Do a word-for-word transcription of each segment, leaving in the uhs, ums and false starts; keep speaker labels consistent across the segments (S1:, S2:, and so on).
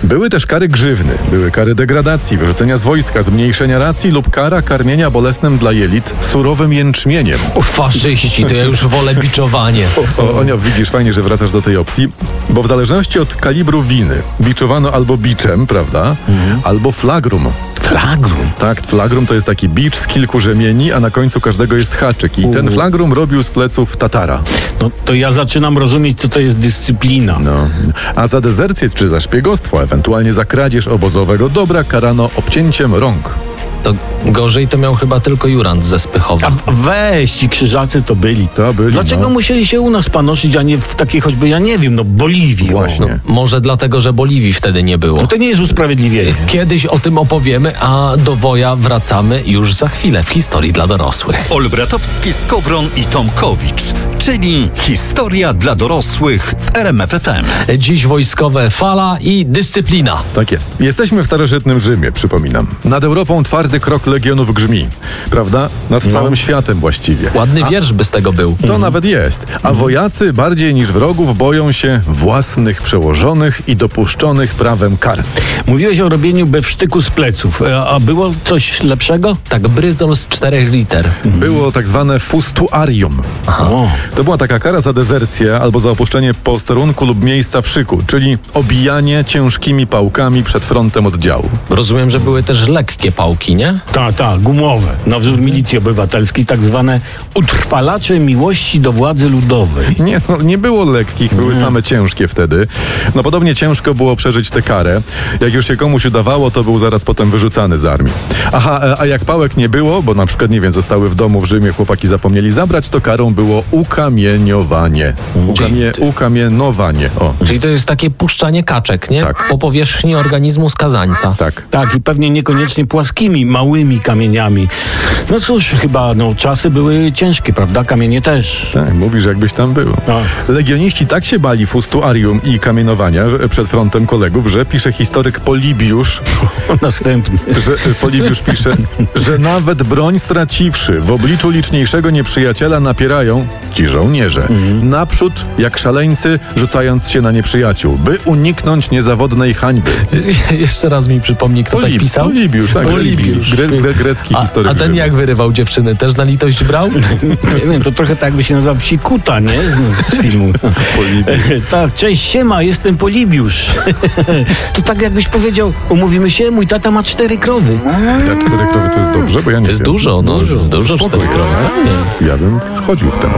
S1: Były też kary grzywny, były kary degradacji, wyrzucenia z wojska, zmniejszenia racji lub kara karmienia bolesnym dla jelit surowym jęczmieniem.
S2: O, faszyści, to ja już wolę biczowanie.
S1: O, Onio, widzisz, fajnie, że wracasz do tej opcji, bo w zależności od kalibru winy biczowano albo biczem, prawda, mhm. albo flagrum.
S2: Flagrum?
S1: Tak, flagrum to jest taki bicz z kilku rzemieni, a na końcu każdego jest haczyk i U. ten flagrum robił z pleców Tatara.
S3: No to ja zaczynam rozumieć, co to jest dyscyplina.
S1: No. A za dezercję czy za szpiegostwo, ewentualnie za kradzież obozowego dobra karano obcięciem rąk.
S2: To gorzej to miał chyba tylko Jurand ze Spychowa.
S3: A weź, ci krzyżacy to byli.
S1: To byli,
S3: Dlaczego
S1: no.
S3: musieli się u nas panoszyć, a nie w takiej choćby, ja nie wiem, no Boliwii.
S1: Właśnie.
S2: No, może dlatego, że Boliwii wtedy nie było.
S3: No to nie jest usprawiedliwienie.
S2: Kiedyś o tym opowiemy, a do Woja wracamy już za chwilę w historii dla dorosłych.
S4: Olbratowski, Skowron i Tomkowicz, czyli historia dla dorosłych w R M F F M.
S2: Dziś wojskowe fala i dyscyplina.
S1: Tak jest. Jesteśmy w starożytnym Rzymie, przypominam. Nad Europą twardy krok legionów grzmi, prawda? Nad
S3: No.
S1: całym światem właściwie.
S2: Ładny wiersz by z tego był.
S1: To mhm. nawet jest. A mhm. wojacy bardziej niż wrogów boją się własnych przełożonych i dopuszczonych prawem kar.
S3: Mówiłeś o robieniu bewsztyku z pleców, a, a było coś lepszego?
S2: Tak, bryzol z czterech liter.
S1: Mhm. Było tak zwane fustuarium.
S3: O.
S1: To była taka kara za dezercję albo za opuszczenie posterunku lub miejsca w szyku, czyli obijanie ciężkimi pałkami przed frontem oddziału.
S2: Rozumiem, że były też lekkie pałki, nie?
S3: Tak, tak, gumowe. Na wzór milicji obywatelskiej, tak zwane utrwalacze miłości do władzy ludowej.
S1: Nie, no, nie było lekkich, były same ciężkie wtedy. No podobnie ciężko było przeżyć tę karę. Jak już się komuś udawało, to był zaraz potem wyrzucany z armii. Aha, a jak pałek nie było, bo na przykład, nie wiem, zostały w domu w Rzymie, chłopaki zapomnieli zabrać, to karą było ukamieniowanie. Ukamie, ukamienowanie. O.
S2: Czyli to jest takie puszczanie kaczek, nie?
S1: Tak.
S2: Po powierzchni organizmu skazańca.
S1: Tak.
S3: Tak, i pewnie niekoniecznie płaskimi, małymi kamieniami. No cóż, chyba no, czasy były ciężkie, prawda? Kamienie też.
S1: Tak, mówisz, jakbyś tam był.
S3: A.
S1: Legioniści tak się bali fustuarium i kamienowania że, przed frontem kolegów, że pisze historyk Polibiusz,
S3: Następny.
S1: że Polibiusz pisze, że nawet broń straciwszy w obliczu liczniejszego nieprzyjaciela napierają ci żołnierze mhm. naprzód jak szaleńcy, rzucając się na nieprzyjaciół, by uniknąć niezawodnej hańby.
S2: Jeszcze raz mi przypomnij, kto
S1: Polib,
S2: tak pisał?
S1: Polibiusz, tak.
S2: Polibiusz.
S1: Gre, gre, grecki
S2: a,
S1: historyk.
S2: a ten jak wyrywał dziewczyny? Też na litość brał?
S3: Nie wiem, to trochę tak by się nazywał Psikuta, nie? Z, z filmu. Tak, cześć, siema, jestem Polibiusz. To tak jakbyś powiedział, umówimy się, mój tata ma cztery krowy.
S1: Te cztery krowy to jest dobrze, bo ja nie
S2: To jest
S1: wiem.
S2: dużo, no. Dużo, dużo cztery krowy.
S1: Ja bym wchodził w temat.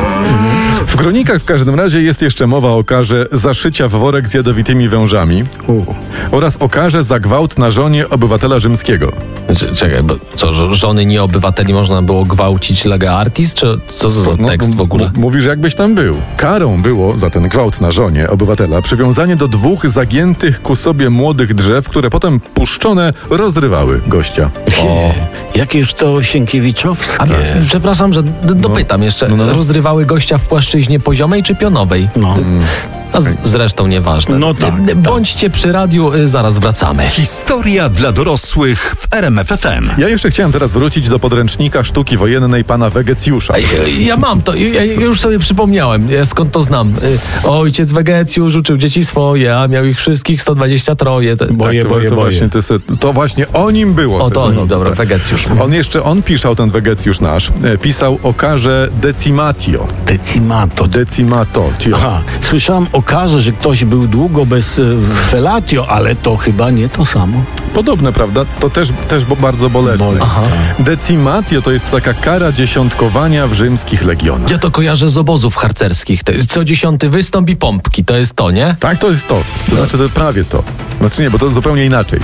S1: W kronikach w każdym razie jest jeszcze mowa o karze zaszycia w worek z jadowitymi wężami
S3: U.
S1: oraz o karze za gwałt na żonie obywatela rzymskiego.
S2: Czekaj, bo co, żony nieobywateli można było gwałcić lega artis? Czy co to za
S1: No,
S2: tekst w ogóle?
S1: m- Mówisz, jakbyś tam był. Karą było za ten gwałt na żonie obywatela przywiązanie do dwóch zagiętych ku sobie młodych drzew, które potem puszczone rozrywały gościa.
S2: O.
S3: Jakież to Sienkiewiczowskie.
S2: A, przepraszam, że d- dopytam jeszcze.
S1: no, no.
S2: Rozrywały gościa w płaszczyźnie poziomej czy pionowej?
S3: No.
S2: A z, zresztą nieważne.
S3: No tak,
S2: Y, Bądźcie przy radiu, y, zaraz wracamy.
S4: Historia dla dorosłych w R M F F M.
S1: Ja jeszcze chciałem teraz wrócić do podręcznika sztuki wojennej pana Wegecjusza.
S2: Ej, ej, Ja mam to, ja, ja już sobie przypomniałem, ja skąd to znam. Y, Ojciec Wegecjusz uczył dzieci swoje, a miał ich wszystkich sto dwadzieścia trzy. To,
S3: Boję,
S1: tak, to,
S3: boję,
S1: to,
S3: boję.
S1: właśnie, to, se- to właśnie o nim było.
S2: o to oni,
S1: sezonowo,
S2: dobra,
S1: tak.
S2: Wegecjusz.
S1: On jeszcze, on pisał, ten Wegecjusz nasz, e, pisał o karze decimatio.
S3: Decimato.
S1: Decimato, tio.
S3: Aha, słyszałem o karze, że ktoś był długo bez e, felatio, ale to chyba nie to samo.
S1: Podobne, prawda? To też, też bo bardzo bolesne.
S3: Bolesne.
S2: Aha.
S1: Decimatio to jest taka kara dziesiątkowania w rzymskich legionach.
S2: Ja to kojarzę z obozów harcerskich. To jest co dziesiąty wystąp i pompki, to jest to, nie?
S1: Tak, to jest to. To znaczy, to prawie to. Znaczy nie, bo to zupełnie inaczej.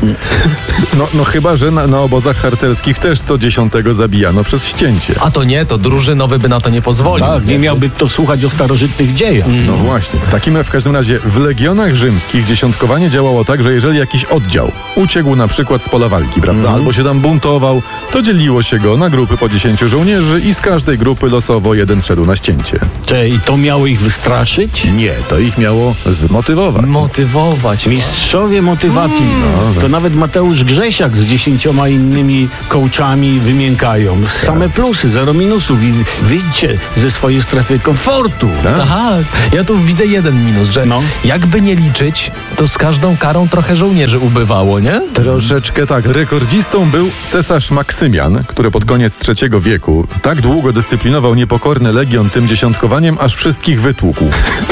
S1: No, no chyba, że na, na obozach harcerskich też co dziesiątego zabijano przez ścięcie.
S2: A to nie, to drużynowy by na to nie pozwolił.
S3: Tak, nie miałby kto słuchać o starożytnych dziejach.
S1: No właśnie. W takim w każdym razie w legionach rzymskich dziesiątkowanie działało tak, że jeżeli jakiś oddział uciekł na przykład z pola walki, prawda,
S3: Mhm.
S1: albo się tam buntował, to dzieliło się go na grupy po dziesięciu żołnierzy i z każdej grupy losowo jeden szedł na ścięcie.
S3: Cze, i to miało ich wystraszyć?
S1: Nie, to ich miało zmotywować.
S2: Motywować.
S3: Mistrzowie motywacji.
S1: No,
S3: to nawet Mateusz Grzesiak z dziesięcioma innymi coachami wymiękają. Same plusy, zero minusów i wyjdźcie ze swojej strefy komfortu.
S2: Tak, ja tu widzę jeden minus, że
S3: No.
S2: jakby nie liczyć, to z każdą karą trochę żołnierzy ubywało, nie?
S1: Troszeczkę tak. Rekordzistą był cesarz Maksymian, który pod koniec trzeciego wieku tak długo dyscyplinował niepokorny legion tym dziesiątkowaniem, aż wszystkich wytłukł.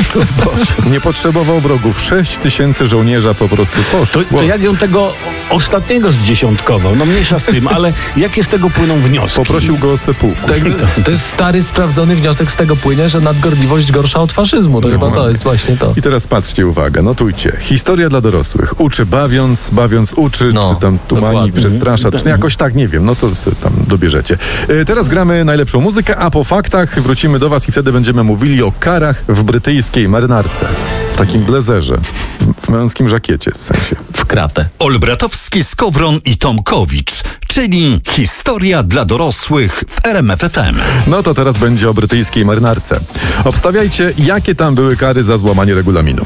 S1: Nie potrzebował wrogów. Sześć tysięcy żołnierza po prostu
S3: To,
S1: poszło.
S3: to jak ją tego ostatniego zdziesiątkował? No mniejsza z tym, ale jakie z tego płyną wnioski?
S1: Poprosił go o seppuku.
S2: Tak, to jest stary, sprawdzony wniosek z tego płynie, że nadgorliwość gorsza od faszyzmu. To chyba to jest właśnie to.
S1: I teraz patrzcie, uwaga, notujcie. Historia dla dorosłych. Uczy bawiąc, bawiąc uczy,
S2: No,
S1: czy tam tumani,
S2: dokładnie.
S1: przestrasza, czy jakoś tak, nie wiem, no to sobie tam dobierzecie. E, Teraz gramy najlepszą muzykę, a po faktach wrócimy do was i wtedy będziemy mówili o karach w brytyjskiej marynarce. W takim blazerze, w, w męskim żakiecie w sensie.
S2: W kratę.
S4: Olbratowski, Skowron i Tomkowicz, czyli historia dla dorosłych w R M F F M.
S1: No to teraz będzie o brytyjskiej marynarce. Obstawiajcie, jakie tam były kary za złamanie regulaminu.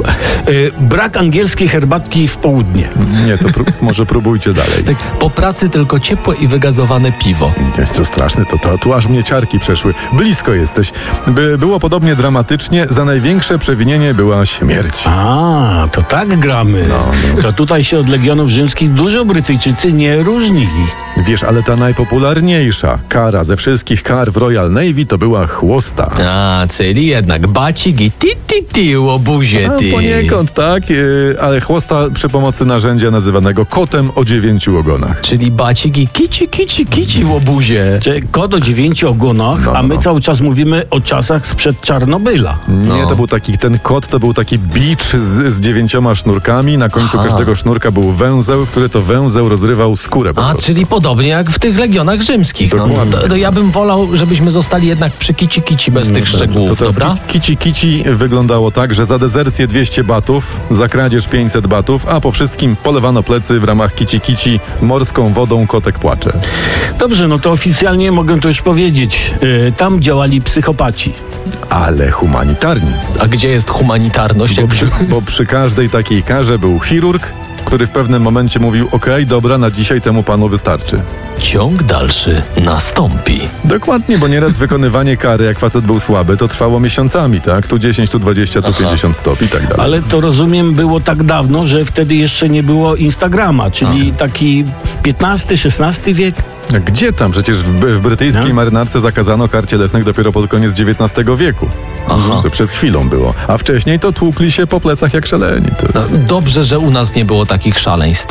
S3: Y, brak angielskiej herbatki w południe.
S1: Nie, to pró- może próbujcie dalej.
S2: Tak, po pracy tylko ciepłe i wygazowane piwo.
S1: Nie, co straszne, to, to tu aż mnie ciarki przeszły. Blisko jesteś. By było podobnie dramatycznie, za największe przewinienie była śmierć.
S3: A, to tak gramy. To tutaj się od legionów rzymskich dużo Brytyjczycy nie różnili.
S1: Wiesz, ale ta najpopularniejsza kara ze wszystkich kar w Royal Navy to była chłosta.
S2: A, czyli jednak bacik i ti ti ti, łobuzie
S1: A,
S2: ty.
S1: poniekąd, tak, yy, ale chłosta przy pomocy narzędzia nazywanego kotem o dziewięciu ogonach.
S2: Czyli bacik i kici, kici, kici, łobuzie.
S3: Czy kot o dziewięciu ogonach,
S1: No,
S3: a my
S1: no.
S3: cały czas mówimy o czasach sprzed Czarnobyla.
S1: Nie,
S2: No.
S1: to był taki, ten kot to był taki bicz z, z dziewięcioma sznurkami. Na końcu
S2: Aha.
S1: każdego sznurka był węzeł, który to węzeł rozrywał skórę po
S2: A,
S1: prostu.
S2: czyli podobnie jak w tych legionach rzymskich. No,
S1: Dokładnie.
S2: to, to ja bym wolał, żebyśmy zostali jednak przy kici, kici bez tych szczegółów,
S1: To teraz
S2: dobra?
S1: ki- kici kici wyglądało tak, że za dezercję dwieście batów, za kradzież pięćset batów, a po wszystkim polewano plecy w ramach kici kici morską wodą kotek płacze.
S3: Dobrze, no to oficjalnie mogę to już powiedzieć. Y, tam działali psychopaci.
S1: Ale humanitarni.
S2: A gdzie jest humanitarność?
S1: Bo
S2: Jak
S1: przy, bo przy każdej takiej karze był chirurg, który w pewnym momencie mówił: okej, dobra, na dzisiaj temu panu wystarczy.
S2: Ciąg dalszy nastąpi.
S1: Dokładnie, bo nieraz wykonywanie kary, jak facet był słaby, to trwało miesiącami, tak? Tu dziesięć, tu dwadzieścia, tu
S2: Aha.
S1: pięćdziesiąt stopni i tak dalej.
S3: Ale to rozumiem było tak dawno, że wtedy jeszcze nie było Instagrama, czyli taki piętnasty, szesnasty wiek.
S1: A gdzie tam? Przecież w, w brytyjskiej
S3: No.
S1: marynarce zakazano kar cielesnych dopiero pod koniec dziewiętnastego wieku.
S2: Aha.
S1: To przed chwilą było. A wcześniej to tłukli się po plecach jak szaleni. To
S2: No,
S1: jest...
S2: dobrze, że u nas nie było takich szaleństw.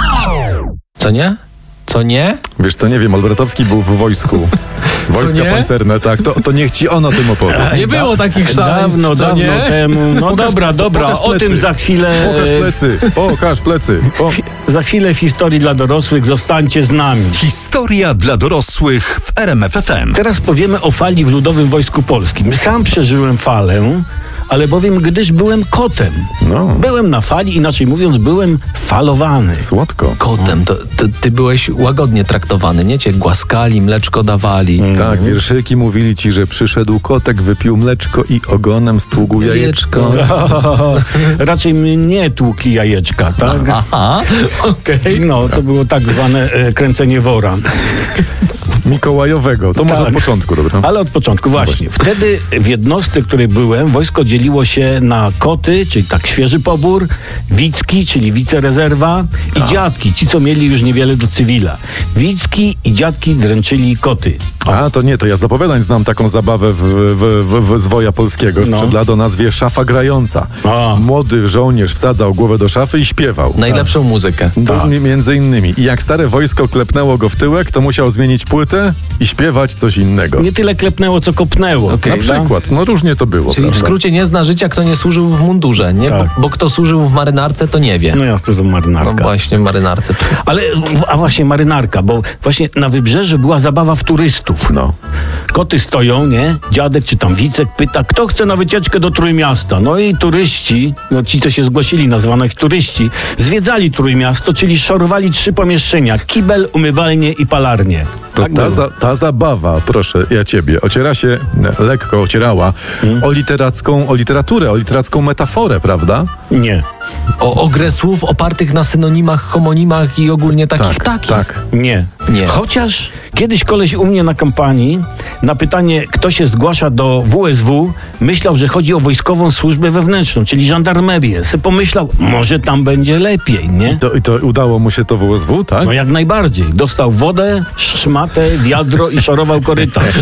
S2: Co nie? Co nie?
S1: Wiesz co, nie wiem, Olbratowski był w wojsku. Wojska
S2: nie?
S1: pancerne, tak. To, to niech ci ono tym opowie.
S2: Nie było takich szaleństw,
S3: Dawno,
S2: co
S3: dawno
S2: nie?
S3: temu. No
S1: Pokaż-
S3: dobra, dobra,
S1: pokaż
S3: o
S1: plecy.
S3: tym za chwilę.
S1: Pokaż
S3: e,
S1: plecy, pokaż plecy. O.
S3: fi- Za chwilę w historii dla dorosłych. Zostańcie z nami.
S4: Historia dla dorosłych w R M F F M.
S3: Teraz powiemy o fali w Ludowym Wojsku Polskim. Sam przeżyłem falę, ale bowiem gdyż byłem kotem.
S1: No.
S3: Byłem na fali, inaczej mówiąc, byłem falowany.
S1: Słodko.
S2: Kotem, to, to ty byłeś łagodnie traktowany, nie? Cię głaskali, mleczko dawali.
S1: Tak, wierszyki mówili ci, że przyszedł kotek, wypił mleczko i ogonem stługł jajeczko.
S3: Raczej mnie tłukli jajeczka, tak?
S2: Aha, okej.
S3: No, to było tak zwane e, kręcenie wora.
S1: Mikołajowego. To może
S3: Tak.
S1: od początku, dobra?
S3: Ale od początku, właśnie. Wtedy w jednostce, w której byłem, wojsko dzieliło się na koty, czyli tak świeży pobór, wicki, czyli wicerezerwa i dziadki, ci co mieli już niewiele do cywila. Wicki i dziadki dręczyli koty.
S1: A, to nie, to ja z opowiadań znam taką zabawę w, w, w, w zwoja polskiego sprzed
S3: No.
S1: lat o nazwie Szafa Grająca.
S3: A.
S1: Młody żołnierz wsadzał głowę do szafy i śpiewał.
S2: Najlepszą muzykę.
S1: To
S3: Tak.
S1: mi- między innymi. I jak stare wojsko klepnęło go w tyłek, to musiał zmienić płytę i śpiewać coś innego.
S3: Nie tyle klepnęło, co kopnęło.
S2: Okej.
S1: Na
S3: prawda?
S1: przykład. No różnie to było,
S2: Czyli w
S1: prawda?
S2: skrócie nie zna życia, kto nie służył w mundurze, nie?
S3: Tak.
S2: Bo, bo kto służył w marynarce, to nie wie.
S3: No ja to za
S2: No
S3: marynarka.
S2: właśnie, w marynarce.
S3: Ale, a właśnie marynarka, bo właśnie na wybrzeży była zabawa w turystów.
S1: No.
S3: Koty stoją, nie? Dziadek czy tam Wicek pyta, kto chce na wycieczkę do Trójmiasta? No i turyści, no ci, co się zgłosili, nazwanych turyści, zwiedzali Trójmiasto, czyli szorowali trzy pomieszczenia. Kibel, umywalnię i palarnię.
S1: To
S3: Tak
S1: ta,
S3: było.
S1: za, ta zabawa, proszę, ja ciebie, ociera się, e, lekko ocierała
S3: Hmm?
S1: o literacką, o literaturę, o literacką metaforę, prawda?
S3: Nie.
S2: O, o grę słów opartych na synonimach, homonimach i ogólnie takich
S1: Tak,
S2: takich.
S1: tak.
S3: Nie.
S2: Nie.
S3: Chociaż kiedyś koleś u mnie na kampanii na pytanie, kto się zgłasza do W S W, myślał, że chodzi o wojskową służbę wewnętrzną, czyli żandarmerię. Se pomyślał, może tam będzie lepiej, nie?
S1: To, I to udało mu się to W S W, tak?
S3: No jak najbardziej. Dostał wodę, szmatę, wiadro i szorował korytarz.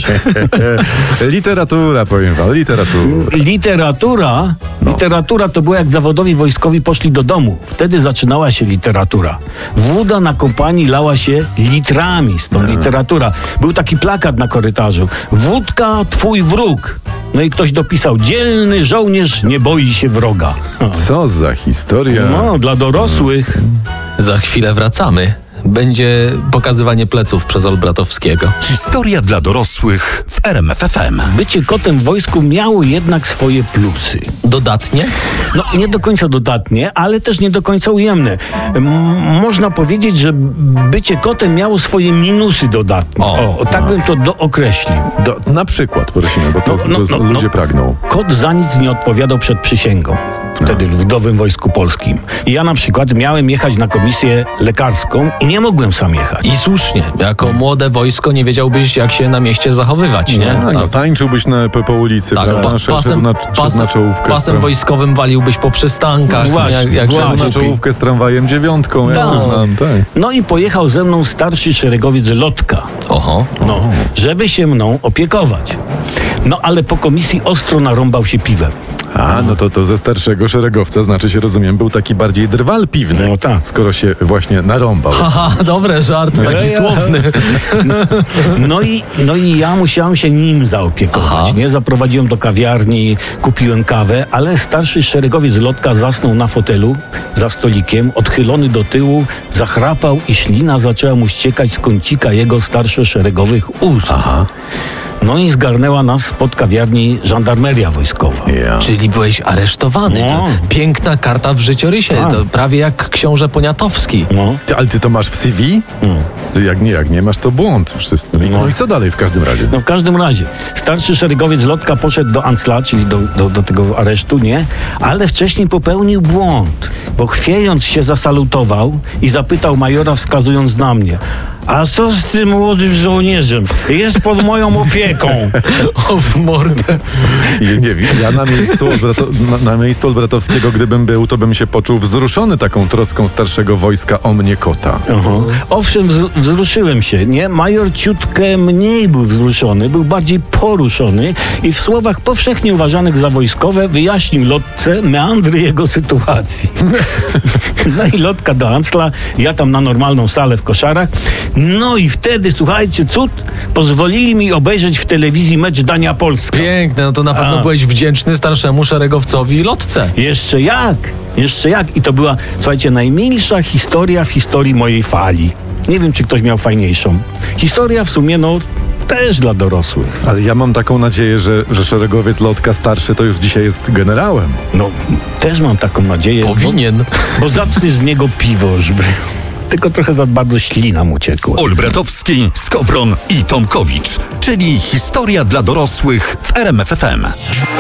S1: Literatura, powiem wam, literatura.
S3: Literatura, literatura to było jak zawodowi wojskowi poszli do domu. Wtedy zaczynała się literatura. Woda na kompanii lała się litrami, stąd literatura. Był taki plakat na korytarzu. Wódka, twój wróg. No i ktoś dopisał, dzielny żołnierz nie boi się wroga.
S1: Co za historia.
S3: No, dla dorosłych.
S2: Za chwilę wracamy. Będzie pokazywanie pleców przez Olbratowskiego.
S4: Historia dla dorosłych w R M F F M.
S3: Bycie kotem w wojsku miało jednak swoje plusy.
S2: Dodatnie?
S3: No, nie do końca dodatnie, ale też nie do końca ujemne. M- można powiedzieć, że bycie kotem miało swoje minusy dodatnie.
S2: O.
S3: O, tak bym to dookreślił.
S1: Do, na przykład, prosimy, bo to,
S3: No, no,
S1: to
S3: no,
S1: ludzie
S3: no.
S1: pragną.
S3: Kot za nic nie odpowiadał przed przysięgą. Wtedy w Ludowym Wojsku Polskim. I ja na przykład miałem jechać na komisję lekarską i nie mogłem sam jechać.
S2: I słusznie. Jako młode wojsko nie wiedziałbyś, jak się na mieście zachowywać, nie?
S1: A, no, tańczyłbyś na, po, po ulicy,
S2: Tak,
S1: prawda?
S2: pa,
S1: Szedł
S2: pasem,
S1: na, szedł
S2: pasem,
S1: na czołówkę.
S2: pasem
S1: z tram-
S2: wojskowym waliłbyś po przystankach.
S3: No właśnie,
S2: jak, jak
S3: właśnie.
S2: żem
S1: na
S2: głupi.
S1: czołówkę z tramwajem dziewiątką, ja
S3: Tak.
S1: to znam, tak.
S3: No i pojechał ze mną starszy szeregowiec Lotka.
S2: Oho.
S3: No, żeby się mną opiekować. No ale po komisji ostro narąbał się piwem.
S1: A, no to, to ze starszego szeregowca, znaczy się, rozumiem, był taki bardziej drwal piwny,
S3: No tak.
S1: skoro się właśnie narąbał.
S2: Haha, dobry żart, taki
S3: Ja, ja.
S2: słowny.
S3: No i, no i ja musiałem się nim zaopiekować.
S2: Aha.
S3: Nie zaprowadziłem do kawiarni, kupiłem kawę, ale starszy szeregowiec Lotka zasnął na fotelu za stolikiem, odchylony do tyłu, zachrapał i ślina zaczęła mu ściekać z kącika jego starszoszeregowych ust.
S1: Aha.
S3: No i zgarnęła nas spod kawiarni żandarmeria wojskowa.
S1: Ja.
S2: Czyli byłeś aresztowany. To
S3: No.
S2: piękna karta w życiorysie.
S3: Tak.
S2: To prawie jak książę Poniatowski.
S3: No.
S1: Ty, ale ty to masz w C V?
S3: Mm.
S1: Ty jak nie, jak nie masz, to błąd. Wszyscy- No, i- no i co dalej w każdym razie?
S3: No w każdym razie, starszy szeregowiec Lotka poszedł do Ancla, czyli do, do, do tego aresztu, nie? Ale wcześniej popełnił błąd, bo chwiejąc się zasalutował i zapytał majora, wskazując na mnie: a co z tym młodym żołnierzem? Jest pod moją opieką.
S2: O, w mordę.
S1: I nie wiem, ja na miejscu, Olbrato, na, na miejscu Olbratowskiego, gdybym był, to bym się poczuł wzruszony taką troską starszego wojska o mnie kota.
S3: Aha. Owszem, wz- wzruszyłem się, nie? Major ciutkę mniej był wzruszony, był bardziej poruszony i w słowach powszechnie uważanych za wojskowe wyjaśnił Lotce meandry jego sytuacji. No i Lotka do Ancla, ja tam na normalną salę w koszarach. No i wtedy, słuchajcie, cud, pozwolili mi obejrzeć w telewizji mecz Dania-Polska.
S2: Piękne, no to na pewno
S3: A.
S2: byłeś wdzięczny starszemu szeregowcowi Lotce.
S3: Jeszcze jak, jeszcze jak. I to była, słuchajcie, najmilsza historia w historii mojej fali. Nie wiem, czy ktoś miał fajniejszą. Historia w sumie, no, też dla dorosłych.
S1: Ale ja mam taką nadzieję, że, że szeregowiec Lotka starszy to już dzisiaj jest generałem.
S3: No, też mam taką nadzieję.
S2: Powinien.
S3: Bo, bo zacny z niego piwo, żeby... Tylko trochę za bardzo ślina mu ciekła.
S4: Olbratowski, Skowron i Tomkowicz, czyli historia dla dorosłych w R M F F M.